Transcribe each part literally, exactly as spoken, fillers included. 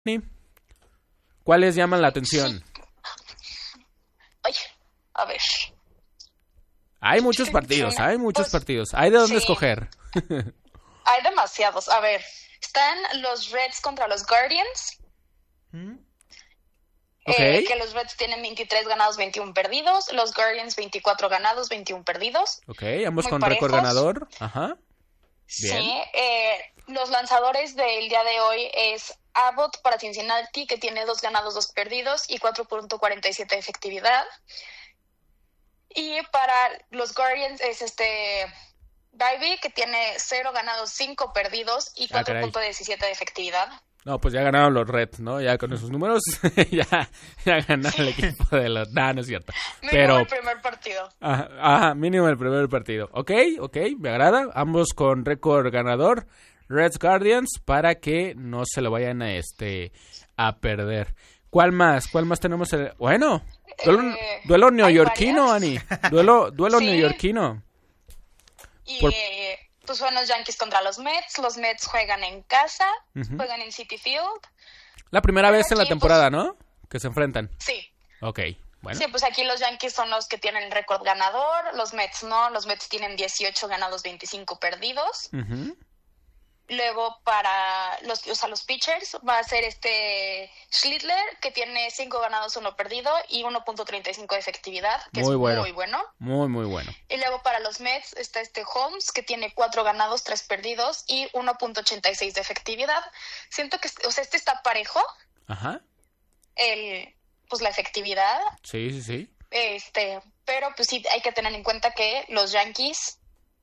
¿Cuáles llaman la atención? Ay, a ver. Hay muchos partidos, hay muchos pues, partidos. Hay de dónde sí. escoger. Hay demasiados. A ver, están los Reds contra los Guardians. ¿Mm? Okay. Eh, que los Reds tienen veintitrés ganados, veintiuno perdidos. Los Guardians veinticuatro ganados, veintiuno perdidos. Ok, ambos Muy con parejos. Récord ganador. Ajá. Bien. Sí, eh, los lanzadores del día de hoy es Abbott para Cincinnati, que tiene dos ganados, dos perdidos y cuatro punto cuarenta y siete de efectividad. Y para los Guardians es este Bivey, que tiene cero ganados, cinco perdidos y cuatro punto diecisiete de efectividad. No, pues ya ganaron los Reds, ¿no? Ya con esos números ya, ya ganaron el equipo de los... No, no es cierto. Mínimo Pero... el primer partido. Ajá, ajá, mínimo el primer partido. Ok, ok, me agrada. Ambos con récord ganador. Reds Guardians, para que no se lo vayan a este a perder. ¿Cuál más? ¿Cuál más tenemos? El... Bueno, duelo, eh, duelo neoyorquino, Ani. Duelo, duelo sí. neoyorquino. Y... Por... Pues son los Yankees contra los Mets. Los Mets juegan en casa, uh-huh. juegan en Citi Field. La primera Pero vez aquí, en la temporada, pues, ¿no? Que se enfrentan. Sí. Ok, bueno. Sí, pues aquí los Yankees son los que tienen el récord ganador, los Mets no. Los Mets tienen dieciocho ganados, veinticinco perdidos. Uh-huh. Luego para los, o sea, los pitchers va a ser este Schlittler, que tiene cinco ganados, uno perdido y uno punto treinta y cinco de efectividad, que muy es bueno. muy bueno. Muy, muy bueno. Y luego para los Mets está este Holmes, que tiene cuatro ganados, tres perdidos y uno punto ochenta y seis de efectividad. Siento que, o sea, este está parejo. Ajá. El, pues la efectividad. Sí, sí, sí. Este, pero pues sí hay que tener en cuenta que los Yankees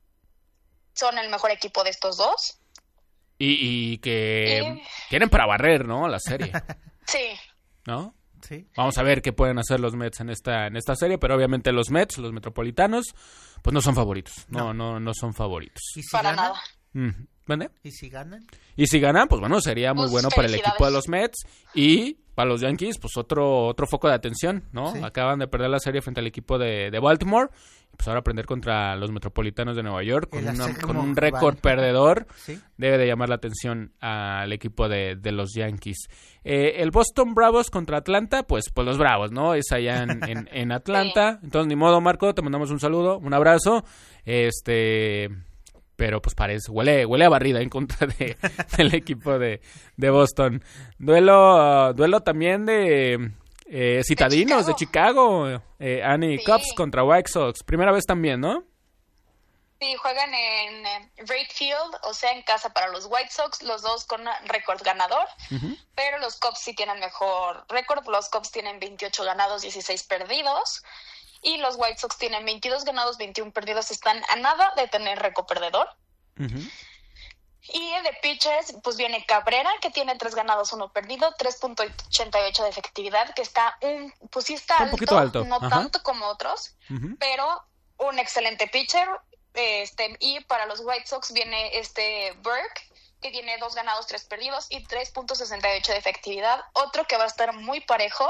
son el mejor equipo de estos dos. Y, y que y... tienen para barrer, ¿no? La serie. Sí. ¿No? Sí. Vamos a ver qué pueden hacer los Mets en esta en esta serie, pero obviamente los Mets, los metropolitanos, pues no son favoritos. No, no, no, no son favoritos. ¿Y si para ganan? Nada. Mm. ¿Vale? ¿Y si ganan? Y si ganan, pues bueno, sería muy pues bueno para el equipo de los Mets. Y para los Yankees, pues otro otro foco de atención, ¿no? Sí. Acaban de perder la serie frente al equipo de, de Baltimore. Pues ahora aprender contra los metropolitanos de Nueva York con, una, con un récord perdedor. ¿Sí? Debe de llamar la atención al equipo de, de los Yankees. Eh, el Boston Bravos contra Atlanta, pues pues los Bravos, ¿no? Es allá en, en, en Atlanta. Entonces, ni modo, Marco, te mandamos un saludo, un abrazo. Este... Pero pues parece, huele, huele a barrida en contra de, del equipo de, de Boston. Duelo, uh, duelo también de eh, citadinos de Chicago. De Chicago. Eh, Annie, sí. Cubs contra White Sox. Primera vez también, ¿no? Sí, juegan en eh, Wright Field, o sea, en casa para los White Sox, los dos con récord ganador. Uh-huh. Pero los Cubs sí tienen mejor récord. Los Cubs tienen veintiocho ganados, dieciséis perdidos. Y los White Sox tienen veintidós ganados, veintiuno perdidos. Están a nada de tener récord perdedor. Uh-huh. Y de pitchers, pues viene Cabrera, que tiene tres ganados, uno perdido, tres punto ochenta y ocho de efectividad, que está un, pues sí está, está alto, un poquito alto, no Ajá. tanto como otros, uh-huh. pero un excelente pitcher. Este, y para los White Sox viene este Burke, que tiene dos ganados, tres perdidos y tres punto sesenta y ocho de efectividad. Otro que va a estar muy parejo,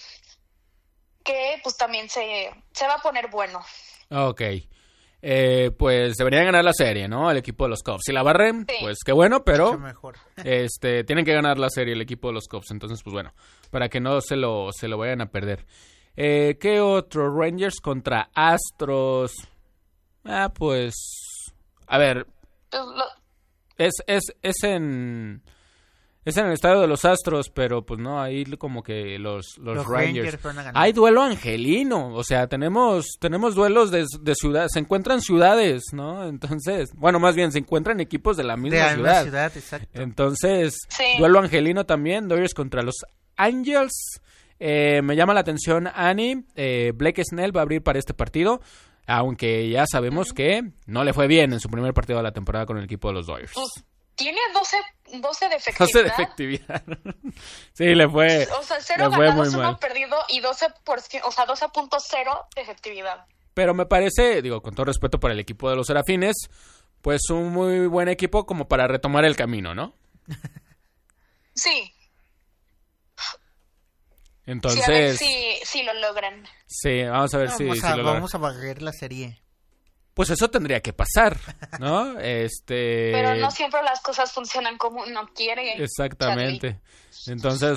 que pues también se, se va a poner bueno. Ok. Eh, pues deberían ganar la serie, ¿no? El equipo de los Cubs. Si la barren, sí. pues qué bueno, pero este tienen que ganar la serie el equipo de los Cubs. Entonces, pues bueno, para que no se lo, se lo vayan a perder. Eh, ¿Qué otro? Rangers contra Astros. Ah, pues... A ver. Es, es, es en... Es en el estadio de los Astros, pero pues no, ahí como que los, los, los Rangers. Rangers hay duelo angelino, o sea, tenemos tenemos duelos de, de ciudad, se encuentran ciudades, ¿no? Entonces, bueno, más bien se encuentran equipos de la misma de la ciudad. ciudad, exacto. Entonces, sí. duelo angelino también, Dodgers contra los Angels. Eh, me llama la atención, Annie, eh, Blake Snell va a abrir para este partido, aunque ya sabemos uh-huh. que no le fue bien en su primer partido de la temporada con el equipo de los Dodgers. Uh. Tiene doce, doce de efectividad. doce de efectividad. Sí, le fue. O sea, cero ganados, uno perdido y doce por ciento, o sea, doce punto cero de efectividad. Pero me parece, digo, con todo respeto para el equipo de los Serafines, pues un muy buen equipo como para retomar el camino, ¿no? Sí. Entonces. Sí, a ver si, si lo logran. Sí, vamos a ver vamos si, a, si lo logran. Vamos a barrer la serie. pues eso tendría que pasar, ¿no? Este... Pero no siempre las cosas funcionan como uno quiere. Exactamente. Charlie. Entonces,